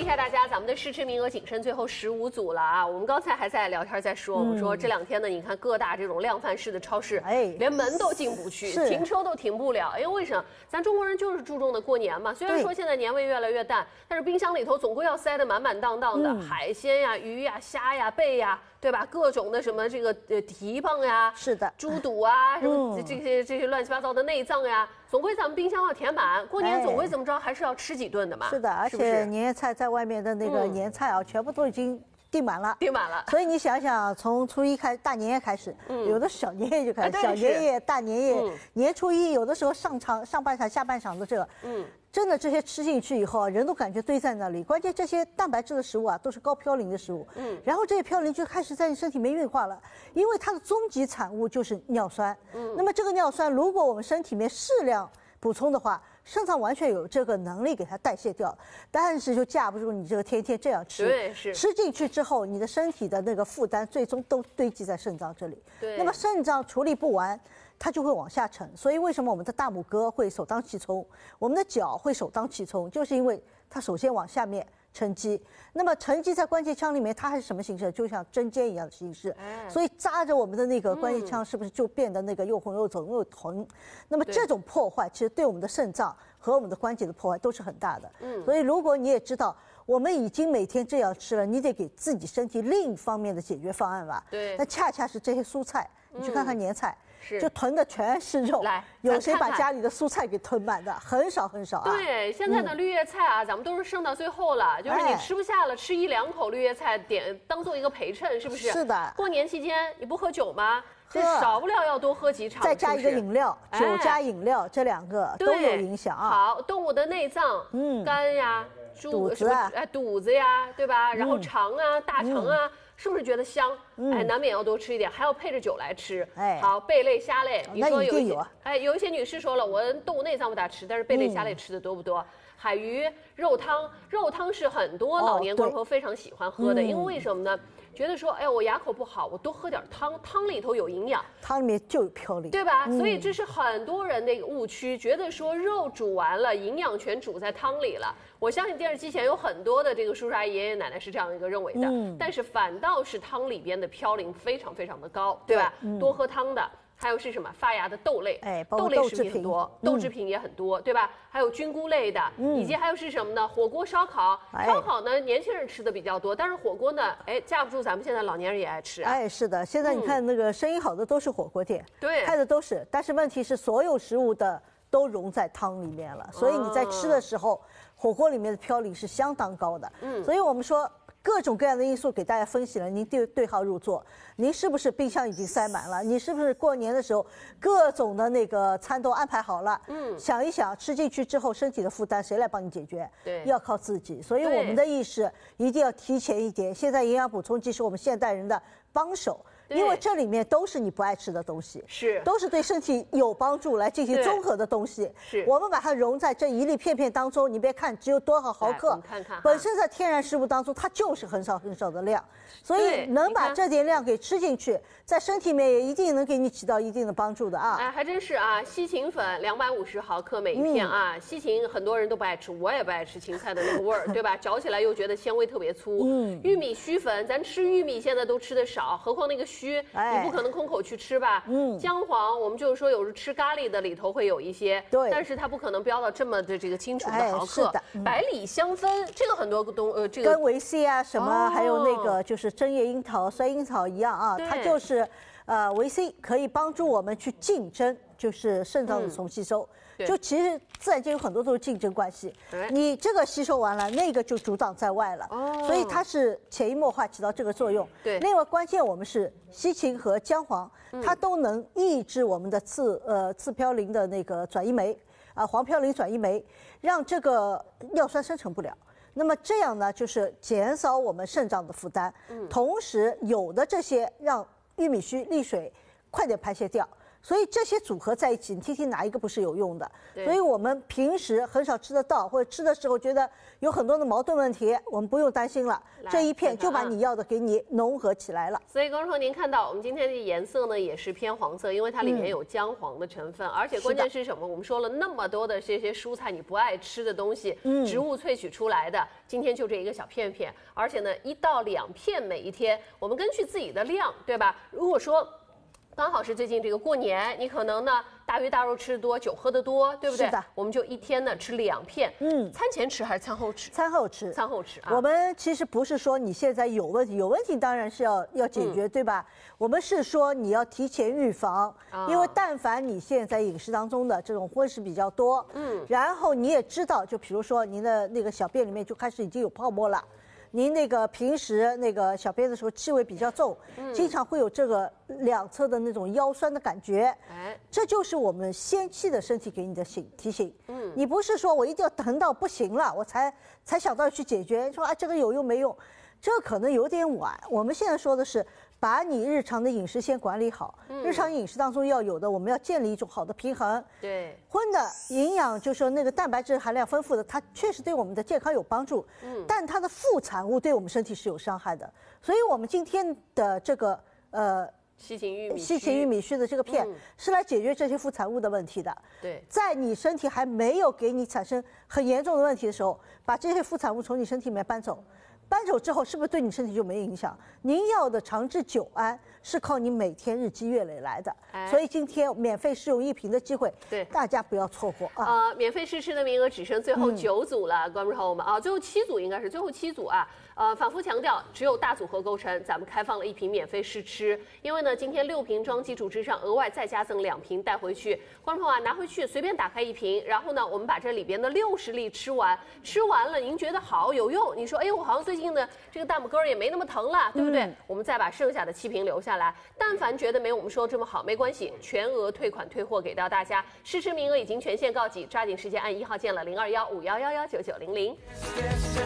谢大家，咱们的试吃名额仅剩最后15组了啊！我们刚才还在聊天，在说，我们说这2天呢，你看各大这种量贩式的超市，连门都进不去，停车都停不了，因为为什么？咱中国人就是注重的过年嘛。虽然说现在年味越来越淡，但是冰箱里头总归要塞得满满当当的，海鲜呀、鱼呀、虾呀、贝呀，对吧？各种的什么这个蹄膀呀， 是的， 猪肚啊，什么这些乱七八糟的内脏呀。总归咱们冰箱要填满，过年总归怎么着还是要吃几顿的嘛。 是的，而且年夜菜在外面的那个年菜啊，全部都已经订满了。 订满了。 所以你想想，从初一开始，大年夜开始，有的小年夜就开始，小年夜、大年夜、年初一，有的时候上半场、下半场的这个，真的这些吃进去以后啊，人都感觉堆在那里。关键这些蛋白质的食物啊，都是高嘌呤的食物，然后这些嘌呤就开始在你身体里面运化了，因为它的终极产物就是尿酸。那么这个尿酸，如果我们身体里面适量补充的话，肾脏完全有这个能力给它代谢掉，但是就架不住你这个天天这样吃， 对，是吃进去之后，你的身体的那个负担最终都堆积在肾脏这里。 对， 那么肾脏处理不完，它就会往下沉。所以为什么我们的大拇哥会首当其冲，我们的脚会首当其冲，就是因为它首先往下面沉积。那么沉积在关节腔里面，它还是什么形式？就像针尖一样的形式。所以扎着我们的那个关节腔，是不是就变得那个又红又肿又疼？那么这种破坏，其实对我们的肾脏和我们的关节的破坏都是很大的。所以如果你也知道，我们已经每天这样吃了，你得给自己身体另一方面的解决方案吧。 对， 那恰恰是这些蔬菜，你去看看年菜。 是， 就囤的全是肉。 来， 有谁把家里的蔬菜给囤满的？很少很少啊。 对，现在的绿叶菜啊，咱们都是剩到最后了，就是你吃不下了，吃1、2口绿叶菜，当做一个陪衬，是不是？ 是的。 过年期间你不喝酒吗？这少不了要多喝几场， 再加一个饮料，酒加饮料，这2个都有影响啊。 好，动物的内脏，肝呀、 肚子啊， 肚子呀，对吧？然后肠啊、大肠啊。是不是觉得香？难免要多吃一点，还要配着酒来吃。好，贝类、虾类，你说有一些，有一些女士说了，我动物内脏不大吃，但是贝类、虾类吃的多不多？海鱼、肉汤是很多老年观众非常喜欢喝的，因为为什么呢？觉得说，哎，我牙口不好，我多喝点汤，汤里头有营养， 汤里面就有嘌呤， 对吧？所以这是很多人的一个误区，觉得说肉煮完了，营养全煮在汤里了。我相信电视机前有很多的这个叔叔阿姨、爷爷奶奶是这样一个认为的，但是反倒是汤里边的嘌呤非常非常的高，对吧？多喝汤的。还有是什么发芽的豆类，豆类食品很多，豆制品也很多，对吧？还有菌菇类的，以及还有是什么呢？火锅、烧烤，烧烤呢年轻人吃的比较多，但是火锅呢，架不住咱们现在老年人也爱吃啊。 是的，现在你看那个生意好的都是火锅店， 对， 开的都是，但是问题是所有食物的都溶在汤里面了，所以你在吃的时候，火锅里面的嘌呤是相当高的。所以我们说。各种各样的因素给大家分析了，您对号入座。您是不是冰箱已经塞满了？你是不是过年的时候各种的那个餐都安排好了？想一想，吃进去之后身体的负担谁来帮你解决？ 对， 要靠自己。所以我们的意识一定要提前一点。现在营养补充剂是我们现代人的帮手。因为这里面都是你不爱吃的东西，都是对身体有帮助来进行综合的东西。我们把它融在这一粒片片当中，你别看只有多少毫克， 看看本身在天然食物当中它就是很少很少的量，所以能把这点量给吃进去，在身体里面也一定能给你起到一定的帮助的啊。 还真是啊，西芹粉250毫克每一片啊，西芹很多人都不爱吃，我也不爱吃芹菜的那个味儿，对吧？嚼起来又觉得纤维特别粗。玉米须粉，咱吃玉米现在都吃的少，何况那个须，你不可能空口去吃吧？姜黄，我们就是说有时吃咖喱的里头会有一些， 对， 但是它不可能标到这么的这个清楚的毫克。百里香酚，这个很多这个跟维 C 啊什么，还有那个就是针叶樱桃、酸樱桃一样啊，它就是维 C 可以帮助我们去竞争，就是肾脏的重吸收。就其实自然界有很多都是竞争关系，你这个吸收完了，那个就阻挡在外了，所以它是潜移默化起到这个作用。 对， 另外关键我们是西芹和姜黄，它都能抑制我们的次嘌呤的那个转移酶黄嘌呤转移酶，让这个尿酸生成不了。那么这样呢，就是减少我们肾脏的负担，同时有的这些让玉米须沥水快点排泄掉。 所以这些组合在一起，你听听哪一个不是有用的？所以我们平时很少吃得到，或者吃的时候觉得有很多的矛盾问题，我们不用担心了，这一片就把你要的给你融合起来了。 所以观众朋友，您看到我们今天的颜色呢，也是偏黄色，因为它里面有姜黄的成分，而且关键是什么？我们说了那么多的这些蔬菜你不爱吃的东西，植物萃取出来的，今天就这一个小片片，而且呢1到2片每一天，我们根据自己的量，对吧？如果说刚好是最近这个过年，你可能呢大鱼大肉吃的多，酒喝的多，对不对？ 是的， 我们就一天呢吃2片。餐前吃还是餐后吃？ 餐后吃。 餐后吃啊。 我们其实不是说你现在有问题，有问题当然是要解决，对吧？我们是说你要提前预防，因为但凡你现在饮食当中的这种荤食比较多，然后你也知道，就比如说您的那个小便里面就开始已经有泡沫了。您那个平时那个小便的时候气味比较重，经常会有这个两侧的那种腰酸的感觉，这就是我们先期的身体给你的提醒。你不是说我一定要等到不行了我才想到去解决，说啊这个有用没用，这可能有点晚。我们现在说的是把你日常的饮食先管理好，日常饮食当中要有的，我们要建立一种好的平衡。 对， 荤的营养就是说那个蛋白质含量丰富的，它确实对我们的健康有帮助，但它的副产物对我们身体是有伤害的。所以我们今天的这个西芹玉米须的这个片是来解决这些副产物的问题的。 对， 在你身体还没有给你产生很严重的问题的时候，把这些副产物从你身体里面搬走。搬走之后，是不是对你身体就没影响？您要的长治久安是靠你每天日积月累来的，所以今天免费试用1瓶的机会， 对大家不要错过啊！ 免费试吃的名额只剩最后9组了，观众朋友们啊，最后7组应该是最后7组啊。反复强调，只有大组合构成，咱们开放了1瓶免费试吃。因为呢，今天6瓶装基础之上，额外再加赠2瓶带回去。观众朋友啊，拿回去随便打开1瓶，然后呢，我们把这里边的60粒吃完。吃完了，您觉得好有用？你说，哎，我好像最近的这个大拇哥也没那么疼了，对不对？我们再把剩下的7瓶留下来。但凡觉得没我们说这么好，没关系，全额退款退货给到大家。试吃名额已经全线告急，抓紧时间按1号键了，0215111990。